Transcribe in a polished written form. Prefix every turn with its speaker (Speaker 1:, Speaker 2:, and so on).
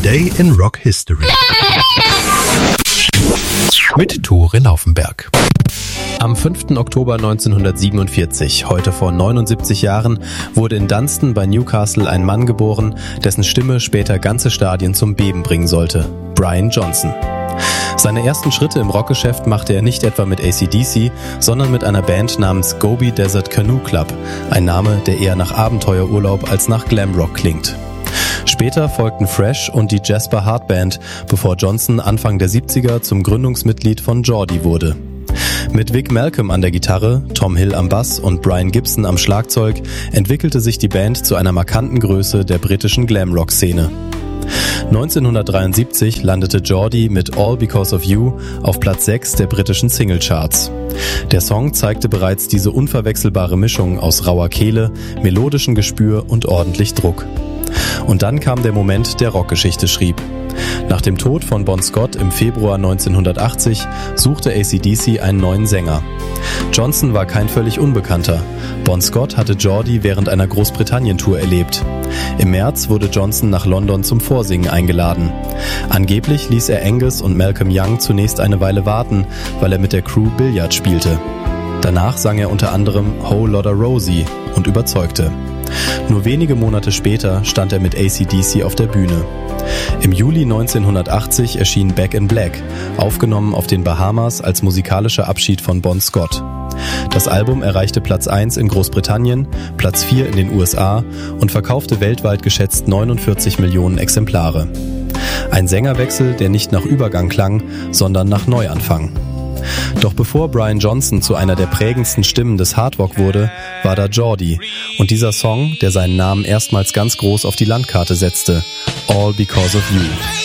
Speaker 1: Today in Rock History mit Tore Laufenberg. Am 5. Oktober 1947, heute vor 79 Jahren, wurde in Dunston bei Newcastle ein Mann geboren, dessen Stimme später ganze Stadien zum Beben bringen sollte: Brian Johnson. Seine ersten Schritte im Rockgeschäft machte er nicht etwa mit AC/DC, sondern mit einer Band namens Gobi Desert Canoe Club, ein Name, der eher nach Abenteuerurlaub als nach Glamrock klingt. Später folgten Fresh und die Jasper Hart Band, bevor Johnson Anfang der 70er zum Gründungsmitglied von Geordie wurde. Mit Vic Malcolm an der Gitarre, Tom Hill am Bass und Brian Gibson am Schlagzeug entwickelte sich die Band zu einer markanten Größe der britischen Glamrock-Szene. 1973 landete Geordie mit All Because of You auf Platz 6 der britischen Singlecharts. Der Song zeigte bereits diese unverwechselbare Mischung aus rauer Kehle, melodischem Gespür und ordentlich Druck. Und dann kam der Moment, der Rockgeschichte schrieb. Nach dem Tod von Bon Scott im Februar 1980 suchte AC/DC einen neuen Sänger. Johnson war kein völlig Unbekannter. Bon Scott hatte Geordie während einer Großbritannien-Tour erlebt. Im März wurde Johnson nach London zum Vorsingen eingeladen. Angeblich ließ er Angus und Malcolm Young zunächst eine Weile warten, weil er mit der Crew Billard spielte. Danach sang er unter anderem Whole Lotta Rosie und überzeugte. Nur wenige Monate später stand er mit AC/DC auf der Bühne. Im Juli 1980 erschien Back in Black, aufgenommen auf den Bahamas als musikalischer Abschied von Bon Scott. Das Album erreichte Platz 1 in Großbritannien, Platz 4 in den USA und verkaufte weltweit geschätzt 49 Millionen Exemplare. Ein Sängerwechsel, der nicht nach Übergang klang, sondern nach Neuanfang. Doch bevor Brian Johnson zu einer der prägendsten Stimmen des Hardrock wurde, war da Geordie und dieser Song, der seinen Namen erstmals ganz groß auf die Landkarte setzte: All Because of You.